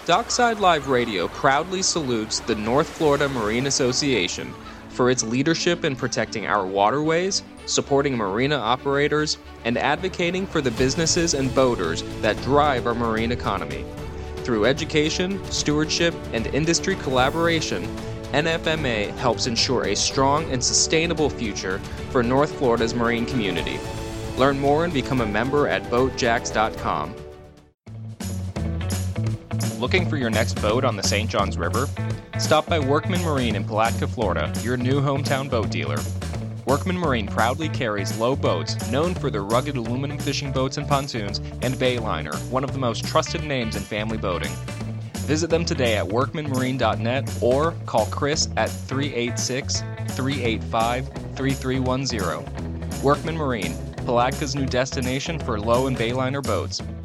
Dockside Live Radio proudly salutes the North Florida Marine Association for its leadership in protecting our waterways, supporting marina operators, and advocating for the businesses and boaters that drive our marine economy. Through education, stewardship, and industry collaboration, NFMA helps ensure a strong and sustainable future for North Florida's marine community. Learn more and become a member at boatjacks.com. Looking for your next boat on the St. Johns River? Stop by Workman Marine in Palatka, Florida, your new hometown boat dealer. Workman Marine proudly carries Lowe Boats, known for their rugged aluminum fishing boats and pontoons, and Bayliner, one of the most trusted names in family boating. Visit them today at workmanmarine.net or call Chris at 386-385-3310. Workman Marine, Palatka's new destination for Lowe and Bayliner boats.